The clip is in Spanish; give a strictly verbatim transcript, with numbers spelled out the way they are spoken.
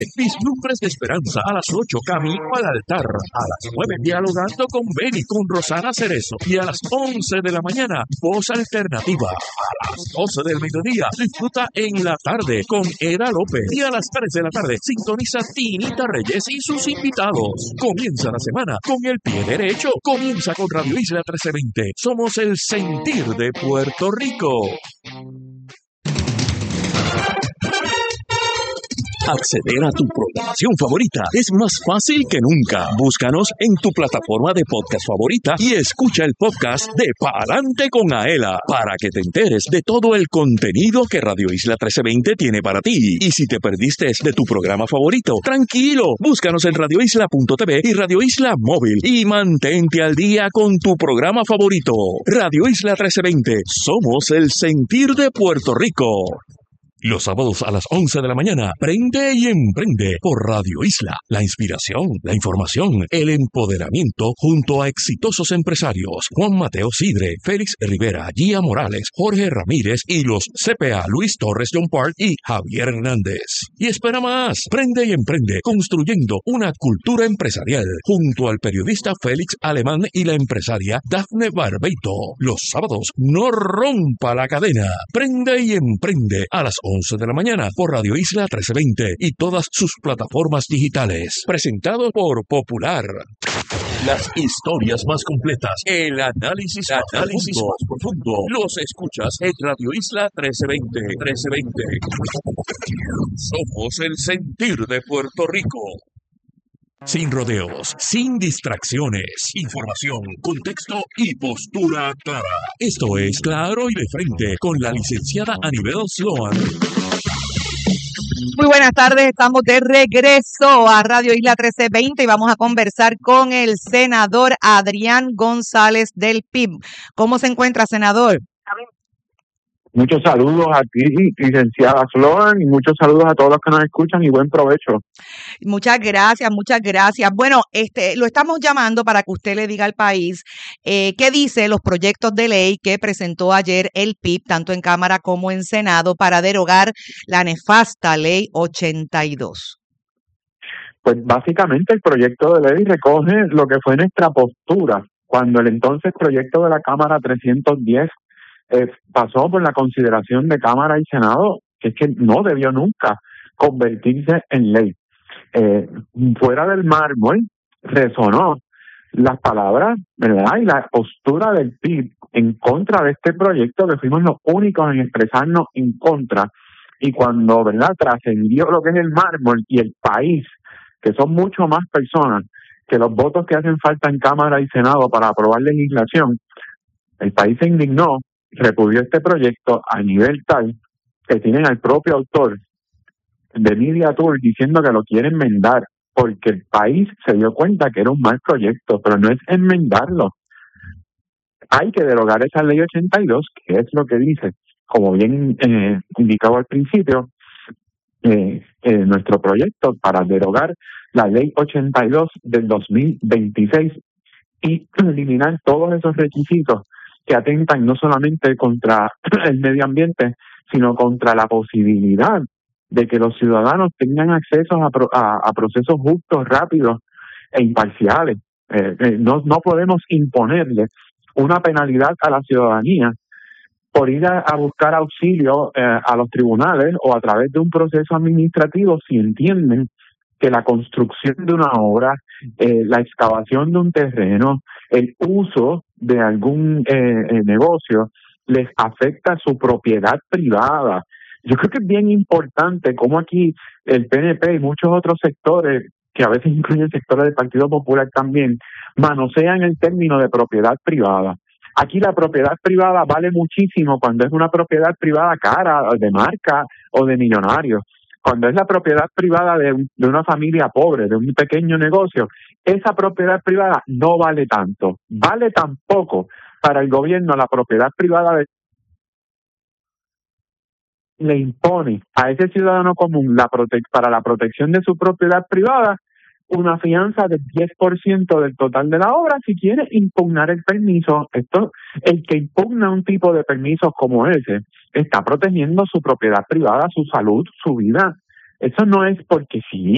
Vislumbres de esperanza a las ocho, camino al altar. A las nueve, dialogando con Beni, con Rosana Cerezo. Y a las once de la mañana, voz alternativa. A las doce del mediodía, disfruta en la tarde con Eda López. Y a las tres de la tarde, sintoniza Tinita Reyes y sus invitados. Comienza la semana con el pie derecho. Comienza con Radio Isla trece veinte. Somos el sentir de Puerto Rico. Acceder a tu programación favorita es más fácil que nunca. Búscanos en tu plataforma de podcast favorita y escucha el podcast de Pa'lante con Aela para que te enteres de todo el contenido que Radio Isla trece veinte tiene para ti. Y si te perdiste de tu programa favorito, tranquilo, búscanos en radio isla punto t v y Radio Isla Móvil y mantente al día con tu programa favorito. Radio Isla trece veinte, somos el sentir de Puerto Rico. Los sábados a las once de la mañana, Prende y Emprende por Radio Isla. La inspiración, la información, el empoderamiento junto a exitosos empresarios. Juan Mateo Sidre, Félix Rivera, Gia Morales, Jorge Ramírez y los C P A Luis Torres John Park y Javier Hernández. Y espera más, Prende y Emprende, construyendo una cultura empresarial junto al periodista Félix Alemán y la empresaria Dafne Barbeito. Los sábados, no rompa la cadena. Prende y Emprende a las once de la mañana por Radio Isla trece veinte y todas sus plataformas digitales. Presentado por Popular. Las historias más completas, el análisis, análisis más profundo, los escuchas en Radio Isla trece veinte. trece veinte. Somos el sentir de Puerto Rico. Sin rodeos, sin distracciones, información, contexto y postura clara. Esto es Claro y de Frente con la licenciada Anibel Sloan. Muy buenas tardes, estamos de regreso a Radio Isla trece veinte y vamos a conversar con el senador Adrián González del P I B. ¿Cómo se encuentra, senador? Muchos saludos a ti, licenciada Sloan, y muchos saludos a todos los que nos escuchan y buen provecho. Muchas gracias, muchas gracias. Bueno, este, lo estamos llamando para que usted le diga al país eh, qué dice los proyectos de ley que presentó ayer el P I B, tanto en Cámara como en Senado, para derogar la nefasta Ley ochenta y dos. Pues básicamente el proyecto de ley recoge lo que fue nuestra postura cuando el entonces proyecto de la Cámara trescientos diez Eh, pasó por la consideración de Cámara y Senado, que es que no debió nunca convertirse en ley. Eh, fuera del mármol resonó las palabras, ¿verdad? Y la postura del P I B en contra de este proyecto, que fuimos los únicos en expresarnos en contra. Y cuando, ¿verdad?, trascendió lo que es el mármol y el país, que son mucho más personas que los votos que hacen falta en Cámara y Senado para aprobar legislación, el país se indignó, repudió este proyecto a nivel tal que tienen al propio autor de Media Tour diciendo que lo quiere enmendar porque el país se dio cuenta que era un mal proyecto, pero no es enmendarlo. Hay que derogar esa ley ochenta y dos, que es lo que dice, como bien eh, indicado al principio, eh, eh, nuestro proyecto para derogar la ley ochenta y dos del dos mil veintiséis y eliminar todos esos requisitos que atentan no solamente contra el medio ambiente, sino contra la posibilidad de que los ciudadanos tengan acceso a, pro, a, a procesos justos, rápidos e imparciales. Eh, eh, no, no podemos imponerle una penalidad a la ciudadanía por ir a, a buscar auxilio eh, a los tribunales o a través de un proceso administrativo si entienden que la construcción de una obra, eh, la excavación de un terreno, el uso de algún eh, eh, negocio les afecta su propiedad privada. Yo creo que es bien importante cómo aquí el P N P y muchos otros sectores, que a veces incluyen sectores del Partido Popular también, manosean el término de propiedad privada. Aquí la propiedad privada vale muchísimo cuando es una propiedad privada cara, de marca o de millonarios. Cuando es la propiedad privada de, un, de una familia pobre, de un pequeño negocio, esa propiedad privada no vale tanto. Vale tan poco para el gobierno la propiedad privada de le impone a ese ciudadano común la prote- para la protección de su propiedad privada una fianza del diez por ciento del total de la obra si quiere impugnar el permiso. Esto, el que impugna un tipo de permisos como ese está protegiendo su propiedad privada, su salud, su vida. Eso no es porque sí.